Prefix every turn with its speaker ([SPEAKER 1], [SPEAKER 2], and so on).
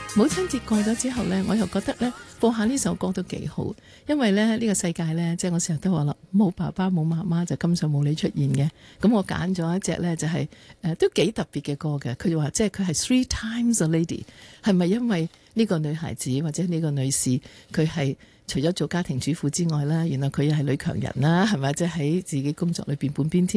[SPEAKER 1] 母親節過咗之後呢，我又覺得呢，播下呢首歌都幾好，因為呢個世界呢，即係我成日都話啦，冇爸爸冇媽媽就根本上冇你出現嘅。咁我揀咗一隻呢，就係都幾特別嘅歌嘅。佢就話即係佢係 Three Times a Lady， 係咪因為呢個女孩子或者呢個女士佢係除咗做家庭主婦之外啦，原來佢又係女強人啦，係咪？即係喺自己工作裏邊半邊天。